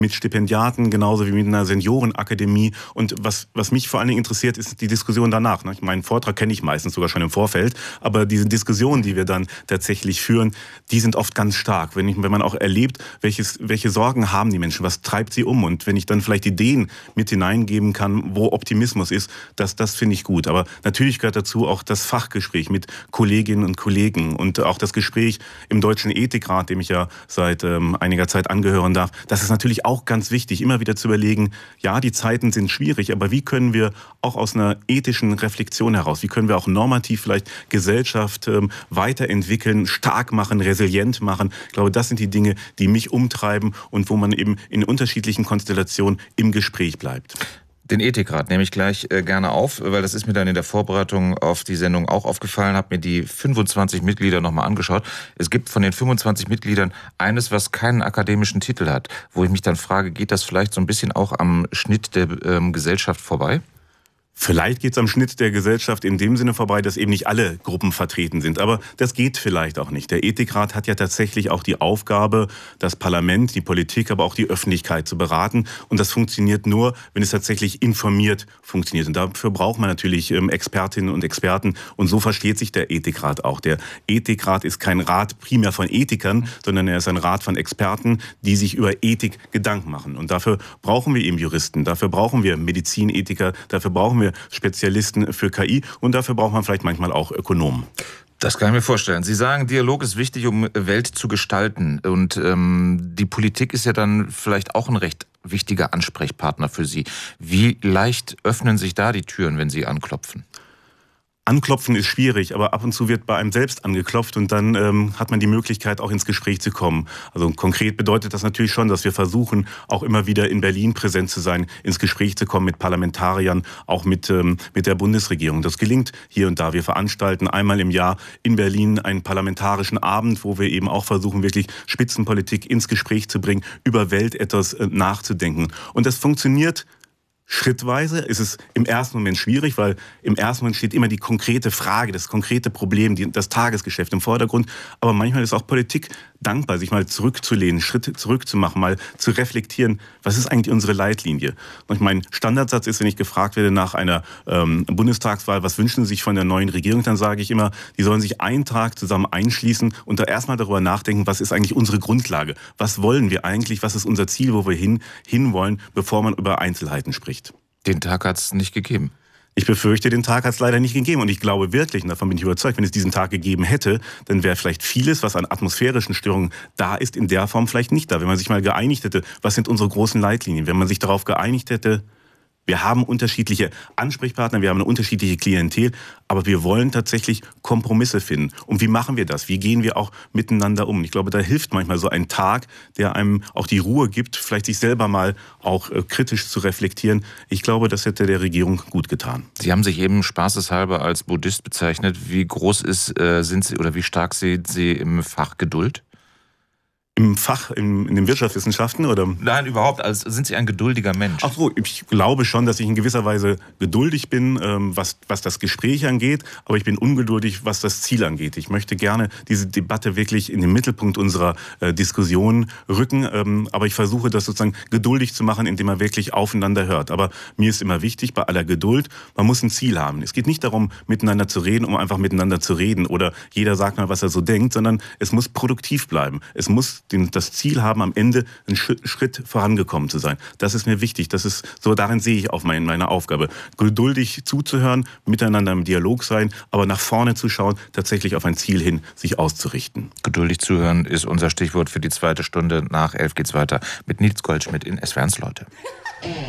mit Stipendiaten, genauso wie mit einer Seniorenakademie. Und was mich vor allen Dingen interessiert, ist die Diskussion danach. Meinen Vortrag kenne ich meistens sogar schon im Vorfeld, aber diese Diskussionen, die wir dann tatsächlich führen, die sind oft ganz stark. Wenn man auch erlebt, welche Sorgen haben die Menschen, was treibt sie um, und wenn ich dann vielleicht Ideen mit hineingeben kann, wo Optimismus ist, das finde ich gut. Aber natürlich gehört dazu auch das Fachgespräch mit Kolleginnen und Kollegen und auch das Gespräch im Deutschen Ethikrat, dem ich ja seit einiger Zeit angehören darf. Das ist natürlich auch ganz wichtig, immer wieder zu überlegen, ja, die Zeiten sind schwierig, aber wie können wir auch aus einer ethischen Reflexion heraus, wie können wir auch normativ vielleicht Gesellschaft weiterentwickeln, stark machen, resilient machen. Ich glaube, das sind die Dinge, die mich umtreiben und wo man eben in unterschiedlichen Konstellationen im Gespräch bleibt. Den Ethikrat nehme ich gleich gerne auf, weil das ist mir dann in der Vorbereitung auf die Sendung auch aufgefallen, habe mir die 25 Mitglieder nochmal angeschaut. Es gibt von den 25 Mitgliedern eines, was keinen akademischen Titel hat, wo ich mich dann frage, geht das vielleicht so ein bisschen auch am Schnitt der Gesellschaft vorbei? Vielleicht geht es am Schnitt der Gesellschaft in dem Sinne vorbei, dass eben nicht alle Gruppen vertreten sind. Aber das geht vielleicht auch nicht. Der Ethikrat hat ja tatsächlich auch die Aufgabe, das Parlament, die Politik, aber auch die Öffentlichkeit zu beraten. Und das funktioniert nur, wenn es tatsächlich informiert funktioniert. Und dafür braucht man natürlich Expertinnen und Experten. Und so versteht sich der Ethikrat auch. Der Ethikrat ist kein Rat primär von Ethikern, sondern er ist ein Rat von Experten, die sich über Ethik Gedanken machen. Und dafür brauchen wir eben Juristen, dafür brauchen wir Medizinethiker, dafür brauchen wir Spezialisten für KI und dafür braucht man vielleicht manchmal auch Ökonomen. Das kann ich mir vorstellen. Sie sagen, Dialog ist wichtig, um Welt zu gestalten. Und die Politik ist ja dann vielleicht auch ein recht wichtiger Ansprechpartner für Sie. Wie leicht öffnen sich da die Türen, wenn Sie anklopfen? Anklopfen ist schwierig, aber ab und zu wird bei einem selbst angeklopft und dann hat man die Möglichkeit, auch ins Gespräch zu kommen. Also konkret bedeutet das natürlich schon, dass wir versuchen, auch immer wieder in Berlin präsent zu sein, ins Gespräch zu kommen mit Parlamentariern, auch mit der Bundesregierung. Das gelingt hier und da. Wir veranstalten einmal im Jahr in Berlin einen parlamentarischen Abend, wo wir eben auch versuchen, wirklich Spitzenpolitik ins Gespräch zu bringen, über Welt etwas nachzudenken. Und das funktioniert schrittweise. Ist es im ersten Moment schwierig, weil im ersten Moment steht immer die konkrete Frage, das konkrete Problem, das Tagesgeschäft im Vordergrund. Aber manchmal ist auch Politik dankbar, sich mal zurückzulehnen, Schritte zurückzumachen, mal zu reflektieren, was ist eigentlich unsere Leitlinie? Und mein Standardsatz ist, wenn ich gefragt werde nach einer Bundestagswahl, was wünschen Sie sich von der neuen Regierung, dann sage ich immer, die sollen sich einen Tag zusammen einschließen und da erstmal darüber nachdenken, was ist eigentlich unsere Grundlage? Was wollen wir eigentlich? Was ist unser Ziel, wo wir hinwollen, bevor man über Einzelheiten spricht? Den Tag hat es nicht gegeben. Ich befürchte, den Tag hat es leider nicht gegeben. Und ich glaube wirklich, und davon bin ich überzeugt, wenn es diesen Tag gegeben hätte, dann wäre vielleicht vieles, was an atmosphärischen Störungen da ist, in der Form vielleicht nicht da. Wenn man sich mal geeinigt hätte, was sind unsere großen Leitlinien? Wenn man sich darauf geeinigt hätte, wir haben unterschiedliche Ansprechpartner, wir haben eine unterschiedliche Klientel, aber wir wollen tatsächlich Kompromisse finden. Und wie machen wir das? Wie gehen wir auch miteinander um? Ich glaube, da hilft manchmal so ein Tag, der einem auch die Ruhe gibt, vielleicht sich selber mal auch kritisch zu reflektieren. Ich glaube, das hätte der Regierung gut getan. Sie haben sich eben spaßeshalber als Buddhist bezeichnet. Wie groß sind Sie oder wie stark sind Sie im Fach Geduld? Im Fach, in den Wirtschaftswissenschaften, oder? Nein, überhaupt. Also sind Sie ein geduldiger Mensch? Ach so, ich glaube schon, dass ich in gewisser Weise geduldig bin, was das Gespräch angeht, aber ich bin ungeduldig, was das Ziel angeht. Ich möchte gerne diese Debatte wirklich in den Mittelpunkt unserer Diskussion rücken, aber ich versuche das sozusagen geduldig zu machen, indem man wirklich aufeinander hört. Aber mir ist immer wichtig, bei aller Geduld, man muss ein Ziel haben. Es geht nicht darum, miteinander zu reden, um einfach miteinander zu reden oder jeder sagt mal, was er so denkt, sondern es muss produktiv bleiben. Es muss das Ziel haben, am Ende einen Schritt vorangekommen zu sein. Das ist mir wichtig. Das ist so, darin sehe ich auch meine Aufgabe. Geduldig zuzuhören, miteinander im Dialog sein, aber nach vorne zu schauen, tatsächlich auf ein Ziel hin sich auszurichten. Geduldig zuhören ist unser Stichwort für die zweite Stunde. Nach 11 geht's weiter mit Nils Goldschmidt in SWR 1 Leute.